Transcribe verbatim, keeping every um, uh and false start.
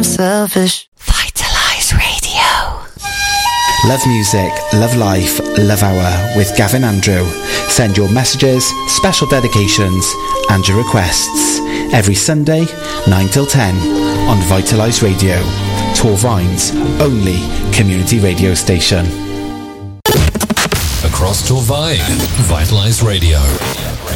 I'm selfish. Vitalise Radio. Love music, love life, love hour with Gavin Andrew. Send your messages, special dedications and your requests every Sunday, nine till ten on Vitalise Radio, Torvine's only community radio station. Across Torvine, Vitalise Radio.